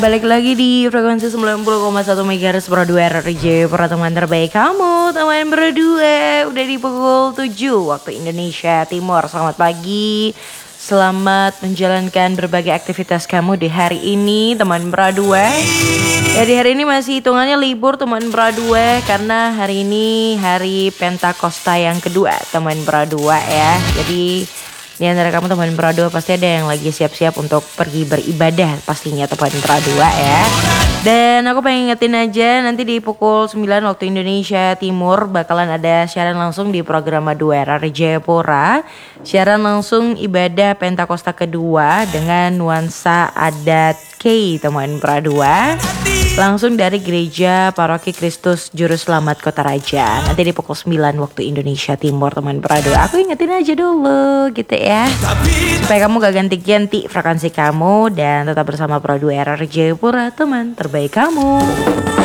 balik lagi di frekuensi 90,1 MHz berdua RRJ para teman terbaik kamu, teman berdua. Udah di pukul 7 waktu Indonesia Timur. Selamat pagi, selamat menjalankan berbagai aktivitas kamu di hari ini, teman berdua. Ya, di hari ini masih hitungannya libur teman berdua, karena hari ini hari Pentakosta yang kedua, teman berdua ya. Jadi di antara kamu teman Pradua pasti ada yang lagi siap-siap untuk pergi beribadah pastinya teman Pradua ya. Dan aku pengen ingetin aja, nanti di pukul 9 waktu Indonesia Timur bakalan ada siaran langsung di program 2 RRI Jayapura. Siaran langsung ibadah Pentakosta kedua dengan nuansa adat K teman Pradua. Langsung dari Gereja Paroki Kristus Juru Selamat Kota Raja. Nanti di pukul 9 waktu Indonesia Timur teman Pradua. Aku ingetin aja dulu gitu ya, supaya kamu gak ganti-ganti frekuensi kamu dan tetap bersama Pradua RRI Jayapura, teman terbaik kamu.